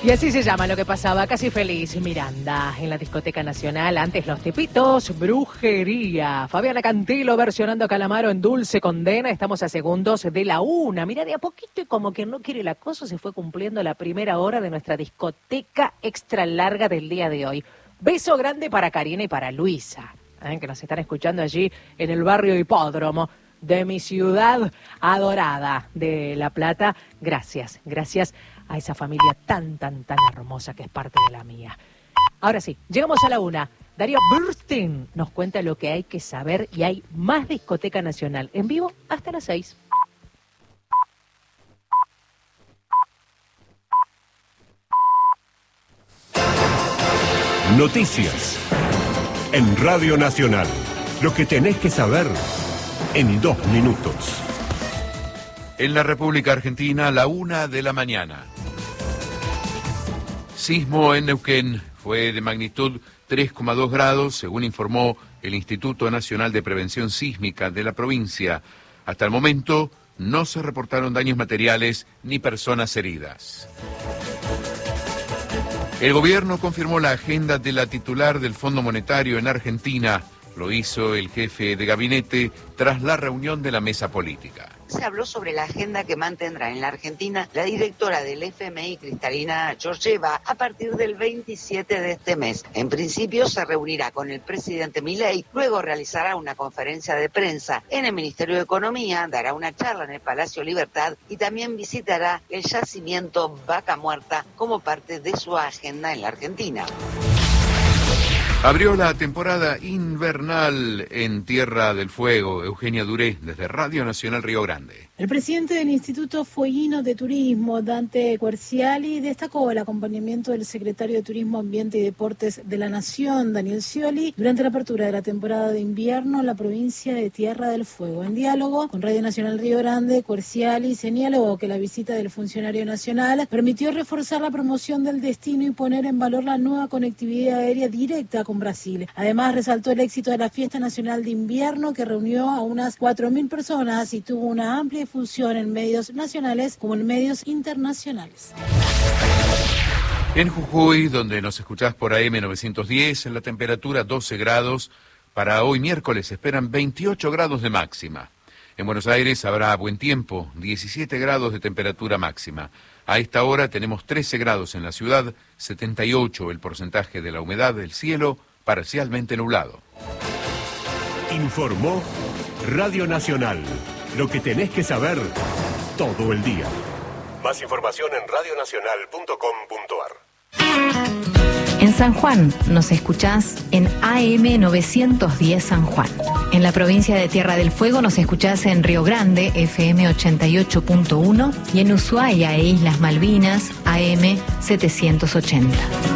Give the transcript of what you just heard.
Y así se llama lo que pasaba, Casi Feliz, Miranda, en la Discoteca Nacional, antes Los Tipitos, Brujería, Fabiana Cantilo versionando Calamaro en Dulce Condena, estamos a segundos de la 1, mira, de a poquito y como que no quiere la cosa, se fue cumpliendo la primera hora de nuestra discoteca extra larga del día de hoy. Beso grande para Karina y para Luisa, que nos están escuchando allí en el barrio Hipódromo de mi ciudad adorada de La Plata. Gracias a esa familia tan hermosa que es parte de la mía. Ahora sí, llegamos a la 1. Darío Burstein nos cuenta lo que hay que saber y hay más Discoteca Nacional en vivo hasta las 6. Noticias en Radio Nacional. Lo que tenés que saber en 2 minutos. En la República Argentina, la 1 de la mañana. Sismo en Neuquén fue de magnitud 3,2 grados, según informó el Instituto Nacional de Prevención Sísmica de la provincia. Hasta el momento no se reportaron daños materiales ni personas heridas. El gobierno confirmó la agenda de la titular del Fondo Monetario en Argentina. Lo hizo el jefe de gabinete tras la reunión de la mesa política. Se habló sobre la agenda que mantendrá en la Argentina la directora del FMI, Cristalina Georgieva, a partir del 27 de este mes. En principio se reunirá con el presidente Milei, luego realizará una conferencia de prensa en el Ministerio de Economía, dará una charla en el Palacio Libertad y también visitará el yacimiento Vaca Muerta como parte de su agenda en la Argentina. Abrió la temporada invernal en Tierra del Fuego. Eugenia Duré, desde Radio Nacional Río Grande. El presidente del Instituto Fueguino de Turismo, Dante Querciali, destacó el acompañamiento del secretario de Turismo, Ambiente y Deportes de la Nación, Daniel Scioli, durante la apertura de la temporada de invierno en la provincia de Tierra del Fuego. En diálogo con Radio Nacional Río Grande, Querciali señaló que la visita del funcionario nacional permitió reforzar la promoción del destino y poner en valor la nueva conectividad aérea directa con Brasil. Además, resaltó el éxito de la Fiesta Nacional de Invierno, que reunió a unas 4.000 personas y tuvo una amplia difusión en medios nacionales como en medios internacionales. En Jujuy, donde nos escuchás por AM 910, en la temperatura 12 grados. Para hoy miércoles esperan 28 grados de máxima. En Buenos Aires habrá buen tiempo, 17 grados de temperatura máxima. A esta hora tenemos 13 grados en la ciudad, 78 el porcentaje de la humedad del cielo, parcialmente nublado. Informó Radio Nacional. Lo que tenés que saber todo el día. Más información en radionacional.com.ar. En San Juan nos escuchás en AM 910 San Juan. En la provincia de Tierra del Fuego nos escuchás en Río Grande, FM 88.1, y en Ushuaia e Islas Malvinas, AM 780.